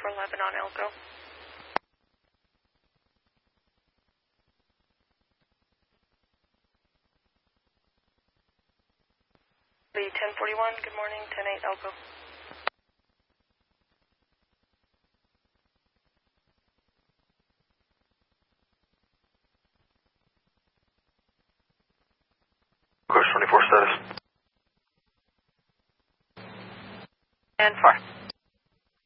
for Lebanon Elko. The 1041, good morning, 10-8 Elko. Course 24 status. And 4.